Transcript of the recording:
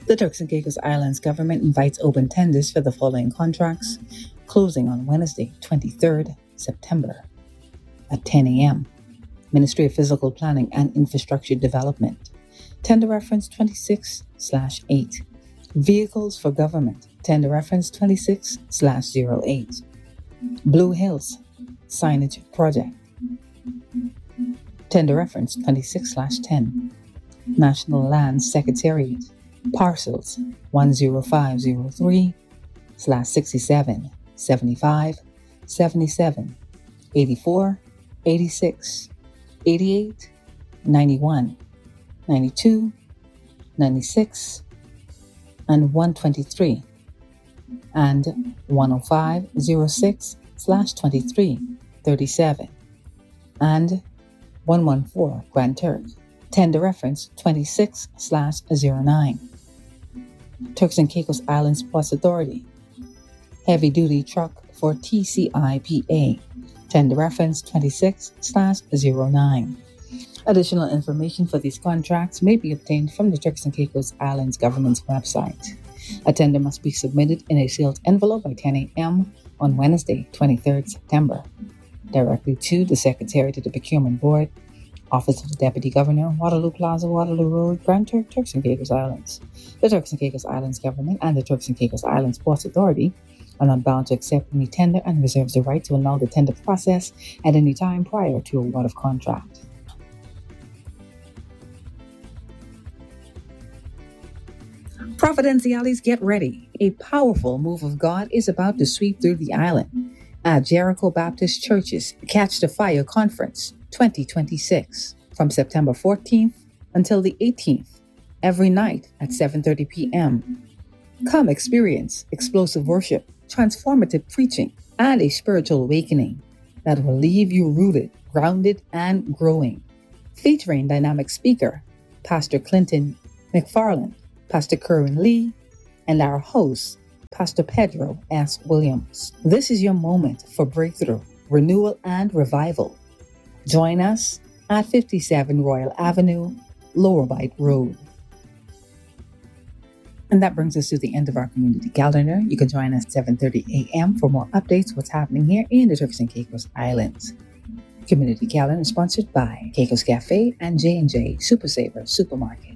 The Turks and Caicos Islands government invites open tenders for the following contracts, closing on Wednesday, 23rd September at 10 a.m. Ministry of Physical Planning and Infrastructure Development. Tender reference 26/8. Vehicles for Government. Tender reference 26/08. Blue Hills Signage Project. Tender reference 26/10. National Land Secretariat. Parcels 10503/67 75 77 84 86 88 91 92 96 and 123 and 10506/23 37 and 114 Grand Turk. Tender reference 26/09. Turks and Caicos Islands Ports Authority. Heavy duty truck for TCIPA. Tender reference 26/09. Additional information for these contracts may be obtained from the Turks and Caicos Islands government's website. A tender must be submitted in a sealed envelope by 10 a.m. on Wednesday, 23rd September, directly to the Secretariat of the Procurement Board, Office of the Deputy Governor, Waterloo Plaza, Waterloo Road, Grand Turk, Turks and Caicos Islands. The Turks and Caicos Islands government and the Turks and Caicos Islands Ports Authority are not bound to accept any tender and reserves the right to annul the tender process at any time prior to award of contract. Providenciales, get ready. A powerful move of God is about to sweep through the island. At Jericho Baptist Church's Catch the Fire Conference 2026 from September 14th until the 18th, every night at 7:30 p.m. Come experience explosive worship, transformative preaching, and a spiritual awakening that will leave you rooted, grounded, and growing. Featuring dynamic speaker, Pastor Clinton McFarland, Pastor Curran Lee, and our host, Pastor Pedro S. Williams. This is your moment for breakthrough, renewal, and revival. Join us at 57 Royal Avenue, Lower Bight Road. And that brings us to the end of our community calendar. You can join us at 7:30 a.m. for more updates what's happening here in the Turks and Caicos Islands. Community calendar is sponsored by Caicos Cafe and J&J Super Saver Supermarket.